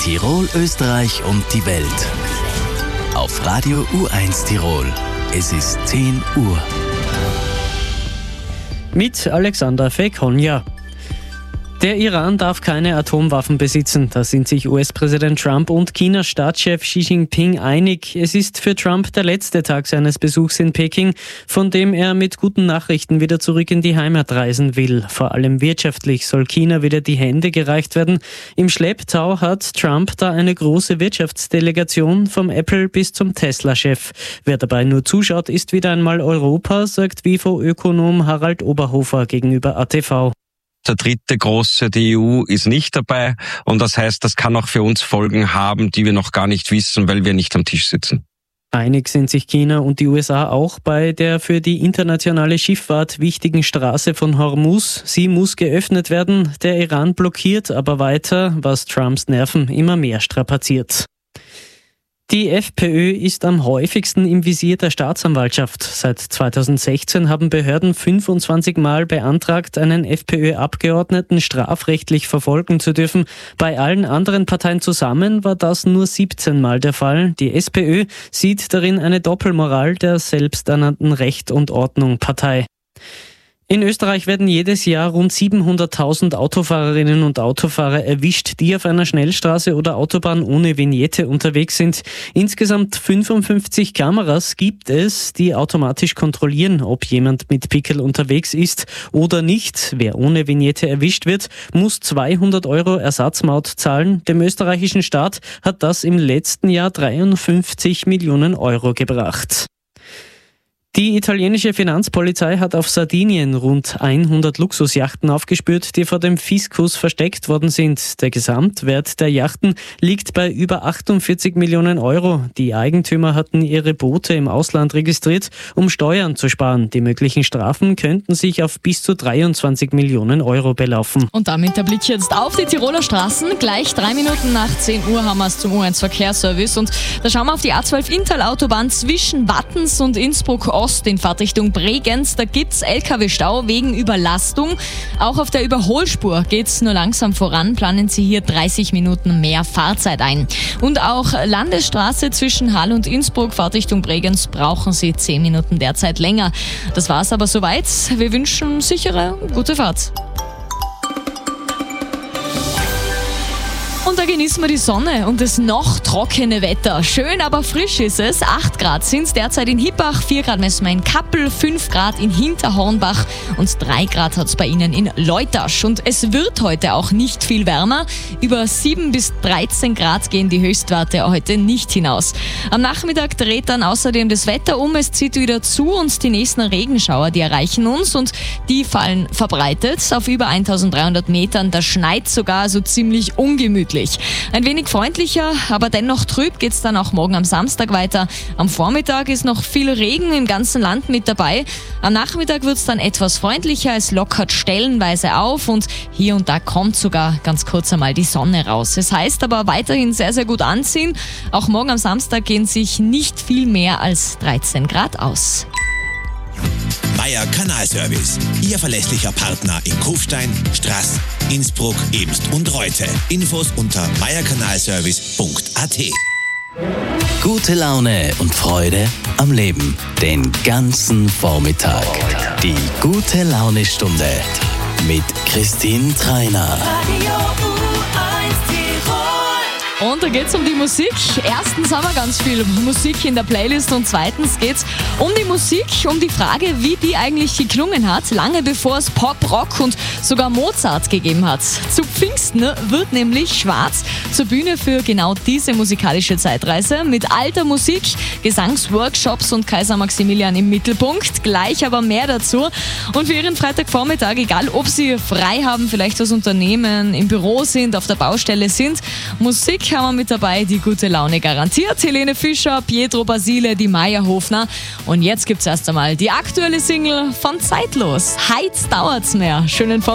Tirol, Österreich und die Welt. Auf Radio U1 Tirol. Es ist 10 Uhr. Mit Alexander Fekonja. Der Iran darf keine Atomwaffen besitzen. Da sind sich US-Präsident Trump und Chinas Staatschef Xi Jinping einig. Es ist für Trump der letzte Tag seines Besuchs in Peking, von dem er mit guten Nachrichten wieder zurück in die Heimat reisen will. Vor allem wirtschaftlich soll China wieder die Hände gereicht werden. Im Schlepptau hat Trump da eine große Wirtschaftsdelegation vom Apple bis zum Tesla-Chef. Wer dabei nur zuschaut, ist wieder einmal Europa, sagt WIFO-Ökonom Harald Oberhofer gegenüber ATV. Der dritte große, die EU, ist nicht dabei und das heißt, das kann auch für uns Folgen haben, die wir noch gar nicht wissen, weil wir nicht am Tisch sitzen. Einig sind sich China und die USA auch bei der für die internationale Schifffahrt wichtigen Straße von Hormuz. Sie muss geöffnet werden. Der Iran blockiert aber weiter, was Trumps Nerven immer mehr strapaziert. Die FPÖ ist am häufigsten im Visier der Staatsanwaltschaft. Seit 2016 haben Behörden 25 Mal beantragt, einen FPÖ-Abgeordneten strafrechtlich verfolgen zu dürfen. Bei allen anderen Parteien zusammen war das nur 17 Mal der Fall. Die SPÖ sieht darin eine Doppelmoral der selbsternannten Recht und Ordnung Partei. In Österreich werden jedes Jahr rund 700.000 Autofahrerinnen und Autofahrer erwischt, die auf einer Schnellstraße oder Autobahn ohne Vignette unterwegs sind. Insgesamt 55 Kameras gibt es, die automatisch kontrollieren, ob jemand mit Pickel unterwegs ist oder nicht. Wer ohne Vignette erwischt wird, muss 200 € Ersatzmaut zahlen. Dem österreichischen Staat hat das im letzten Jahr 53 Millionen Euro gebracht. Die italienische Finanzpolizei hat auf Sardinien rund 100 Luxusjachten aufgespürt, die vor dem Fiskus versteckt worden sind. Der Gesamtwert der Yachten liegt bei über 48 Millionen Euro. Die Eigentümer hatten ihre Boote im Ausland registriert, um Steuern zu sparen. Die möglichen Strafen könnten sich auf bis zu 23 Millionen Euro belaufen. Und damit der Blick jetzt auf die Tiroler Straßen. Gleich 3 Minuten nach 10 Uhr haben wir es zum U1 Verkehrsservice. Und da schauen wir auf die A12 Inntal-Autobahn zwischen Wattens und Innsbruck Ost in Fahrtrichtung Bregenz. Da gibt's LKW-Stau wegen Überlastung. Auch auf der Überholspur geht's nur langsam voran. Planen Sie hier 30 Minuten mehr Fahrzeit ein. Und auch Landesstraße zwischen Hall und Innsbruck, Fahrtrichtung Bregenz, brauchen Sie 10 Minuten derzeit länger. Das war's aber soweit. Wir wünschen sichere, gute Fahrt. Und da genießen wir die Sonne und das noch trockene Wetter. Schön, aber frisch ist es. 8 Grad sind es derzeit in Hippach, 4 Grad messen wir in Kappel, 5 Grad in Hinterhornbach und 3 Grad hat es bei Ihnen in Leutasch. Und es wird heute auch nicht viel wärmer. Über 7 bis 13 Grad gehen die Höchstwerte heute nicht hinaus. Am Nachmittag dreht dann außerdem das Wetter um. Es zieht wieder zu und die nächsten Regenschauer, die erreichen uns und die fallen verbreitet auf über 1300 Metern. Da schneit sogar so ziemlich ungemütlich. Ein wenig freundlicher, aber dennoch trüb geht's dann auch morgen am Samstag weiter. Am Vormittag ist noch viel Regen im ganzen Land mit dabei. Am Nachmittag wird's dann etwas freundlicher, es lockert stellenweise auf und hier und da kommt sogar ganz kurz einmal die Sonne raus. Es heißt aber weiterhin sehr, sehr gut anziehen. Auch morgen am Samstag gehen sich nicht viel mehr als 13 Grad aus. Meier Kanalservice, Ihr verlässlicher Partner in Kufstein, Straß, Innsbruck, Ebst und Reute. Infos unter meierkanalservice.at. Gute Laune und Freude am Leben. Den ganzen Vormittag. Die gute Laune-Stunde mit Christine Treiner. Und da geht's um die Musik. Erstens haben wir ganz viel Musik in der Playlist und zweitens geht's um die Musik, um die Frage, wie die eigentlich geklungen hat, lange bevor es Pop, Rock und sogar Mozart gegeben hat. Zu Pfingsten wird nämlich Schwarz zur Bühne für genau diese musikalische Zeitreise mit alter Musik, Gesangsworkshops und Kaiser Maximilian im Mittelpunkt. Gleich aber mehr dazu. Und für Ihren Freitagvormittag, egal ob Sie frei haben, vielleicht was Unternehmen, im Büro sind, auf der Baustelle sind, Musik haben wir mit dabei, die gute Laune garantiert. Helene Fischer, Pietro Basile, die Meierhofner. Und jetzt gibt's erst einmal die aktuelle Single von Zeitlos. Heiz dauert's mehr. Schönen Vormittag.